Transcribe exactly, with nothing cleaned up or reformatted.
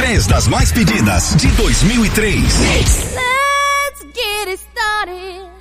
Três das mais pedidas de dois mil e três. Let's get it started.